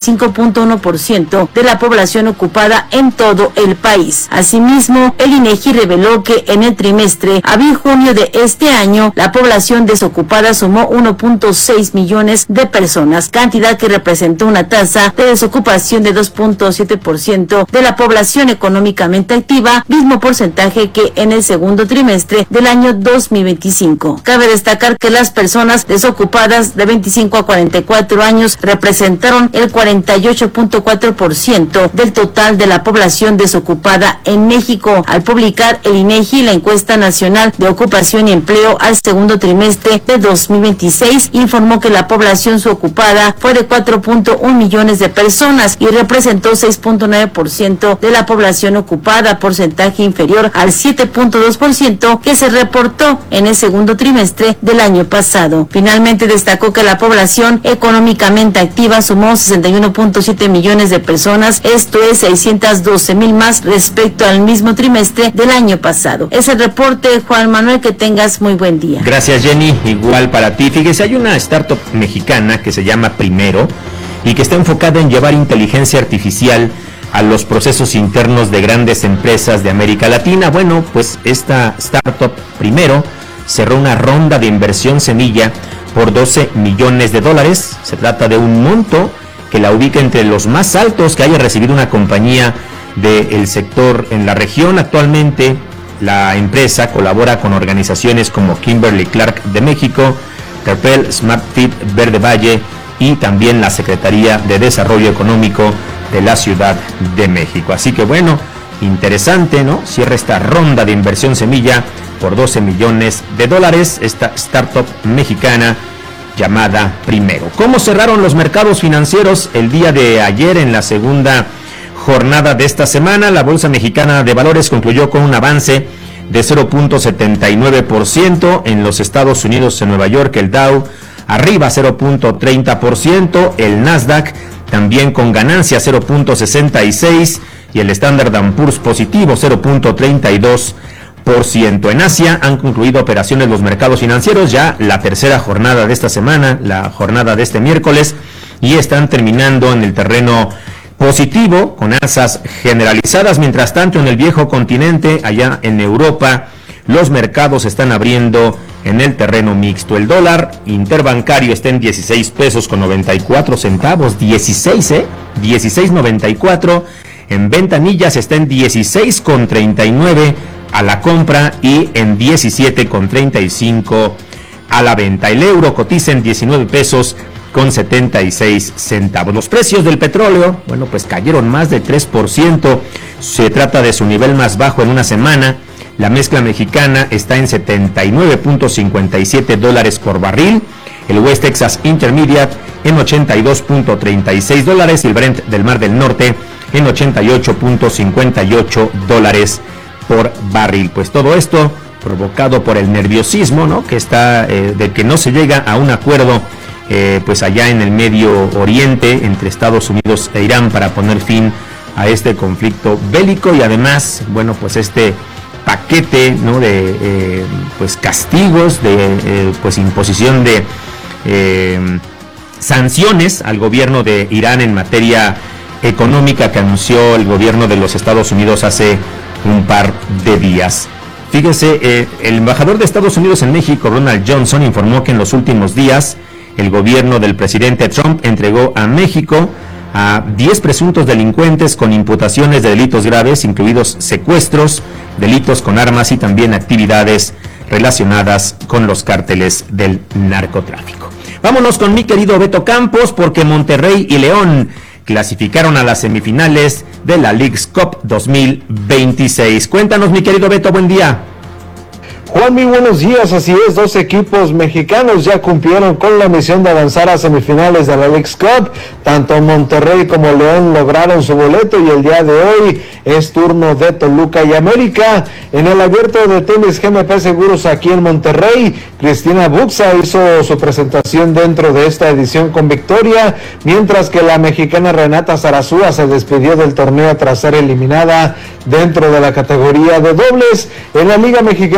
25.1% de la población ocupada en todo el país. Asimismo, el INEGI reveló que en el trimestre abril-junio de este año, la población desocupada sumó 1.6 millones de personas, cantidad que representó una tasa de desocupación de 2.7% de la población económicamente activa, mismo porcentaje que en el segundo trimestre del año 2025. Cabe destacar que las personas desocupadas de 25 a 44 años representaron el 48.4% del total de la población desocupada en México. Al publicar el INEGI la encuesta nacional de ocupación y empleo al segundo trimestre de 2026, informó que la población ocupada fue de 4.1 millones de personas y representó 6.9% de la población ocupada, porcentaje inferior al 7.2% que se reportó en el segundo trimestre del año pasado. Finalmente destacó que la población económicamente activa sumó 61.7 millones de personas, esto es 612,000 más respecto al mismo trimestre del año pasado. Es el reporte, Juan Manuel, que tengas muy buen día. Gracias, Jenny, igual para ti. Fíjese, hay una startup mexicana que se llama Primero y que está enfocada en llevar inteligencia artificial a los procesos internos de grandes empresas de América Latina. Bueno, pues esta startup Primero cerró una ronda de inversión semilla por $12 millones. Se trata de un monto que la ubica entre los más altos que haya recibido una compañía del sector en la región. Actualmente la empresa colabora con organizaciones como Kimberly-Clark de México, Terpel, SmartFit, Verde Valle y también la Secretaría de Desarrollo Económico de la Ciudad de México. Así que bueno, interesante, ¿no? Cierra esta ronda de inversión semilla por $12 millones, esta startup mexicana llamada Primero. ¿Cómo cerraron los mercados financieros el día de ayer en la segunda jornada de esta semana? La Bolsa Mexicana de Valores concluyó con un avance de 0.79% en los Estados Unidos. En Nueva York, el Dow arriba 0.30%, el Nasdaq también con ganancia 0.66% y el Standard & Poor's positivo 0.32%. En Asia han concluido operaciones los mercados financieros, ya la tercera jornada de esta semana, la jornada de este miércoles, y están terminando en el terreno positivo con alzas generalizadas. Mientras tanto, en el viejo continente, allá en Europa, los mercados están abriendo en el terreno mixto. El dólar interbancario está en 16 pesos con 94 centavos, 16.94. En ventanillas está en 16.39 a la compra y en 17.35 a la venta. El euro cotiza en 19 pesos con 76 centavos. Los precios del petróleo, bueno, pues cayeron más de 3%. Se trata de su nivel más bajo en una semana. La mezcla mexicana está en $72.57 por barril. El West Texas Intermediate en $82.36 y el Brent del Mar del Norte en $88.58 por barril. Pues todo esto provocado por el nerviosismo, ¿no?, que está de que no se llega a un acuerdo pues allá en el Medio Oriente entre Estados Unidos e Irán para poner fin a este conflicto bélico, y además, bueno, pues este paquete, ¿no?, de pues castigos, de pues imposición de sanciones al gobierno de Irán en materia económica que anunció el gobierno de los Estados Unidos hace un par de días. Fíjese, el embajador de Estados Unidos en México, Ronald Johnson, informó que en los últimos días el gobierno del presidente Trump entregó a México a 10 presuntos delincuentes con imputaciones de delitos graves, incluidos secuestros, delitos con armas y también actividades relacionadas con los cárteles del narcotráfico. Vámonos con mi querido Beto Campos, porque Monterrey y León clasificaron a las semifinales de la Leagues Cup 2026. Cuéntanos, mi querido Beto, buen día. Juan, muy buenos días. Así es, 2 equipos mexicanos ya cumplieron con la misión de avanzar a semifinales de la Leagues Cup. Tanto Monterrey como León lograron su boleto y el día de hoy es turno de Toluca y América. En el abierto de tenis GMP Seguros aquí en Monterrey, Cristina Buxa hizo su presentación dentro de esta edición con victoria, mientras que la mexicana Renata Zarazúa se despidió del torneo tras ser eliminada dentro de la categoría de dobles. En la Liga Mexicana de Béisbol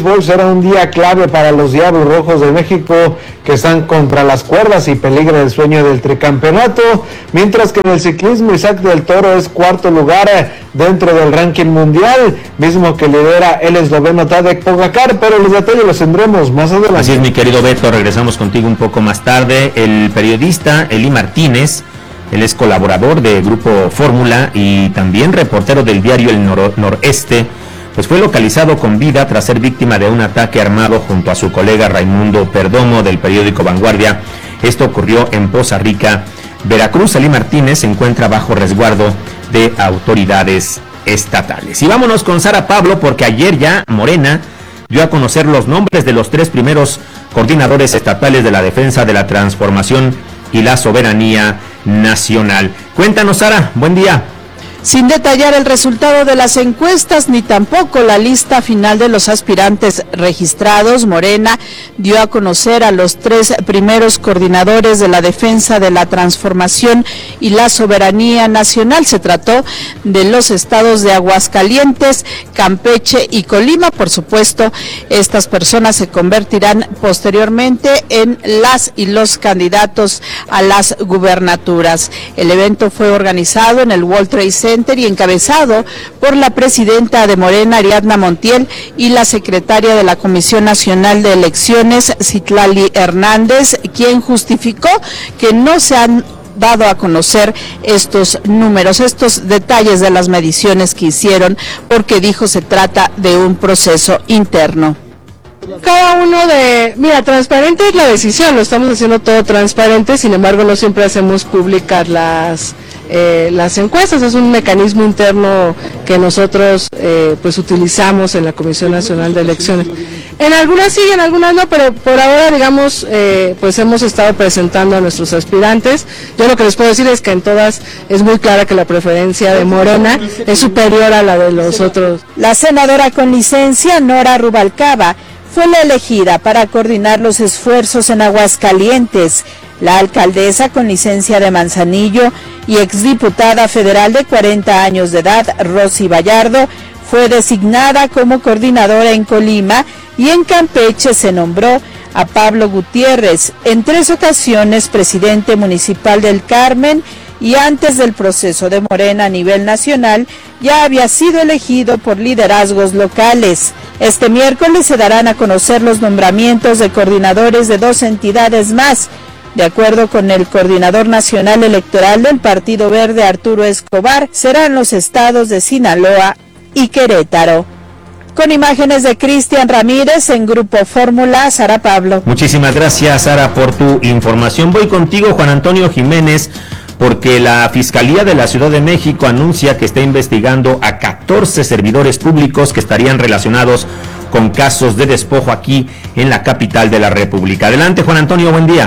béisbol será un día clave para los Diablos Rojos de México, que están contra las cuerdas y peligra el sueño del tricampeonato, mientras que en el ciclismo Isaac del Toro es cuarto lugar dentro del ranking mundial, mismo que lidera el esloveno Tadej Pogačar, pero los detalles los tendremos más adelante. Así es, mi querido Beto, regresamos contigo un poco más tarde. El periodista Eli Martínez, él es colaborador de Grupo Fórmula y también reportero del diario El Noreste, pues fue localizado con vida tras ser víctima de un ataque armado junto a su colega Raimundo Perdomo del periódico Vanguardia. Esto ocurrió en Poza Rica, Veracruz. Eli Martínez se encuentra bajo resguardo de autoridades estatales. Y vámonos con Sara Pablo, porque ayer ya Morena dio a conocer los nombres de los 3 primeros coordinadores estatales de la defensa de la transformación y la soberanía nacional. Cuéntanos, Sara, buen día. Sin detallar el resultado de las encuestas ni tampoco la lista final de los aspirantes registrados, Morena dio a conocer a los 3 primeros coordinadores de la defensa de la transformación y la soberanía nacional. Se trató de los estados de Aguascalientes, Campeche y Colima. Por supuesto, estas personas se convertirán posteriormente en las y los candidatos a las gubernaturas. El evento fue organizado en el World Trade Center y encabezado por la presidenta de Morena, Ariadna Montiel, y la secretaria de la Comisión Nacional de Elecciones, Citlali Hernández, quien justificó que no se han dado a conocer estos números, estos detalles de las mediciones que hicieron, porque dijo se trata de un proceso interno. Cada uno transparente es la decisión, lo estamos haciendo todo transparente, sin embargo no siempre hacemos públicas las encuestas, es un mecanismo interno que nosotros pues utilizamos en la Comisión Nacional de Elecciones. En algunas sí, en algunas no, pero por ahora pues hemos estado presentando a nuestros aspirantes. Yo lo que les puedo decir es que en todas es muy clara que la preferencia de Morena es superior a la de los otros. La senadora con licencia, Nora Rubalcaba, fue la elegida para coordinar los esfuerzos en Aguascalientes. La alcaldesa con licencia de Manzanillo y exdiputada federal de 40 años de edad, Rosy Vallardo, fue designada como coordinadora en Colima, y en Campeche se nombró a Pablo Gutiérrez, en 3 ocasiones presidente municipal del Carmen, y antes del proceso de Morena a nivel nacional ya había sido elegido por liderazgos locales. Este miércoles se darán a conocer los nombramientos de coordinadores de 2 entidades más. De acuerdo con el coordinador nacional electoral del Partido Verde, Arturo Escobar, serán los estados de Sinaloa y Querétaro. Con imágenes de Cristian Ramírez en Grupo Fórmula, Sara Pablo. Muchísimas gracias, Sara, por tu información. Voy contigo, Juan Antonio Jiménez, porque la Fiscalía de la Ciudad de México anuncia que está investigando a 14 servidores públicos que estarían relacionados con casos de despojo aquí en la capital de la República. Adelante, Juan Antonio, buen día.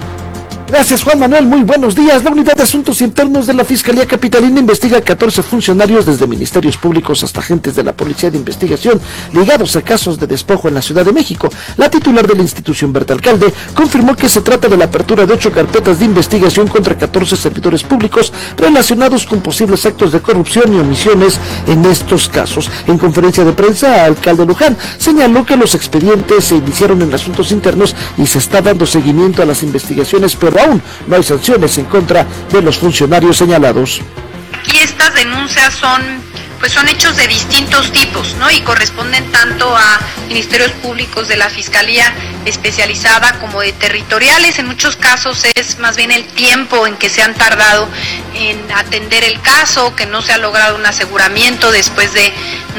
Gracias, Juan Manuel, muy buenos días. La Unidad de Asuntos Internos de la Fiscalía Capitalina investiga a 14 funcionarios, desde ministerios públicos hasta agentes de la Policía de Investigación, ligados a casos de despojo en la Ciudad de México. La titular de la institución, Berta Alcalde, confirmó que se trata de la apertura de 8 carpetas de investigación contra 14 servidores públicos relacionados con posibles actos de corrupción y omisiones en estos casos. En conferencia de prensa, Alcalde Luján señaló que los expedientes se iniciaron en asuntos internos y se está dando seguimiento a las investigaciones, pero aún no hay sanciones en contra de los funcionarios señalados. Y estas denuncias son hechos de distintos tipos, ¿no? Y corresponden tanto a ministerios públicos de la Fiscalía especializada como de territoriales. En muchos casos es más bien el tiempo en que se han tardado en atender el caso, que no se ha logrado un aseguramiento después de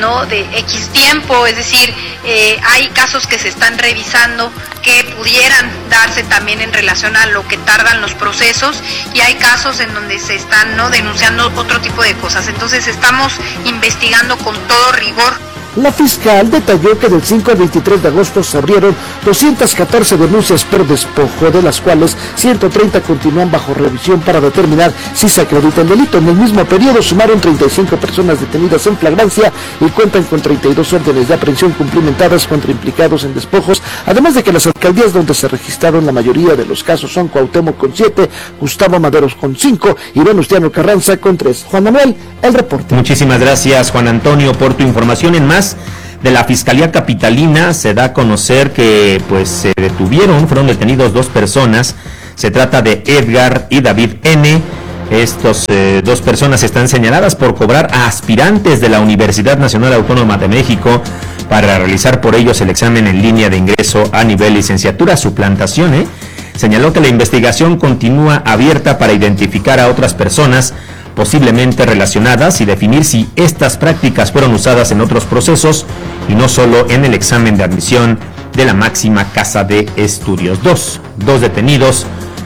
X tiempo. Es decir, hay casos que se están revisando que pudieran darse también en relación a lo que tardan los procesos, y hay casos en donde se están denunciando otro tipo de cosas. Entonces estamos investigando con todo rigor. La fiscal detalló que del 5 al 23 de agosto se abrieron 214 denuncias por despojo, de las cuales 130 continúan bajo revisión para determinar si se acredita el delito. En el mismo periodo sumaron 35 personas detenidas en flagrancia y cuentan con 32 órdenes de aprehensión cumplimentadas contra implicados en despojos, además de que las alcaldías donde se registraron la mayoría de los casos son Cuauhtémoc con 7, Gustavo Maderos con 5 y Venustiano Carranza con 3. Juan Manuel, el reporte. Muchísimas gracias, Juan Antonio, por tu información. En más, de la Fiscalía Capitalina se da a conocer que pues fueron detenidos 2 personas. Se trata de Edgar y David N. Estos 2 personas están señaladas por cobrar a aspirantes de la Universidad Nacional Autónoma de México para realizar por ellos el examen en línea de ingreso a nivel licenciatura. Suplantación, Señaló que la investigación continúa abierta para identificar a otras personas posiblemente relacionadas y definir si estas prácticas fueron usadas en otros procesos y no solo en el examen de admisión de la máxima casa de estudios. Dos detenidos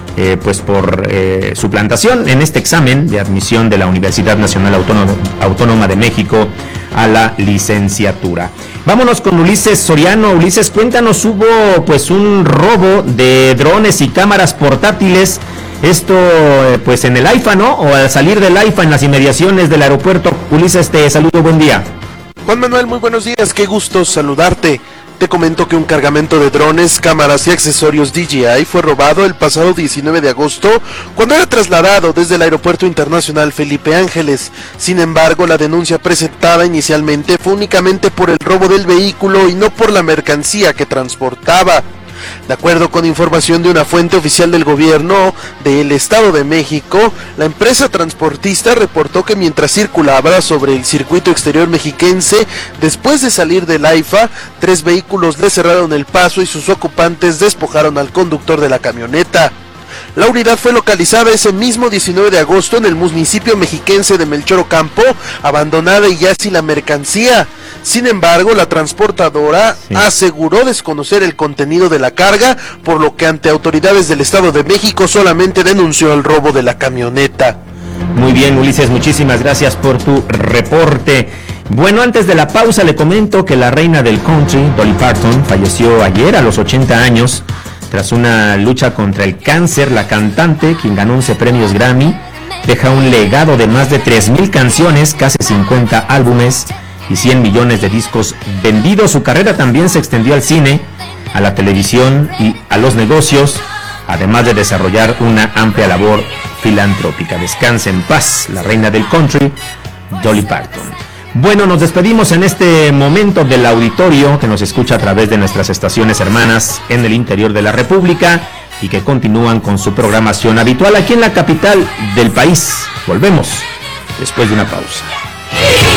por suplantación en este examen de admisión de la Universidad Nacional Autónoma de México a la licenciatura. Vámonos con Ulises Soriano. Ulises, cuéntanos, hubo pues un robo de drones y cámaras portátiles. Esto pues en el AIFA, ¿no? O al salir del AIFA en las inmediaciones del aeropuerto. Ulises, te saludo, buen día. Juan Manuel, muy buenos días, qué gusto saludarte. Te comento que un cargamento de drones, cámaras y accesorios DJI fue robado el pasado 19 de agosto cuando era trasladado desde el Aeropuerto Internacional Felipe Ángeles. Sin embargo, la denuncia presentada inicialmente fue únicamente por el robo del vehículo y no por la mercancía que transportaba. De acuerdo con información de una fuente oficial del gobierno del Estado de México, la empresa transportista reportó que mientras circulaba sobre el circuito exterior mexiquense, después de salir del AIFA, 3 vehículos le cerraron el paso y sus ocupantes despojaron al conductor de la camioneta. La unidad fue localizada ese mismo 19 de agosto en el municipio mexiquense de Melchor Ocampo, abandonada y ya sin la mercancía. Sin embargo, la transportadora aseguró desconocer el contenido de la carga, por lo que ante autoridades del Estado de México solamente denunció el robo de la camioneta. Muy bien, Ulises, muchísimas gracias por tu reporte. Bueno, antes de la pausa le comento que la reina del country, Dolly Parton, falleció ayer a los 80 años. Tras una lucha contra el cáncer, la cantante, quien ganó 11 premios Grammy, deja un legado de más de 3,000 canciones, casi 50 álbumes y 100 millones de discos vendidos. Su carrera también se extendió al cine, a la televisión y a los negocios, además de desarrollar una amplia labor filantrópica. Descanse en paz, la reina del country, Dolly Parton. Bueno, nos despedimos en este momento del auditorio que nos escucha a través de nuestras estaciones hermanas en el interior de la República y que continúan con su programación habitual aquí en la capital del país. Volvemos después de una pausa.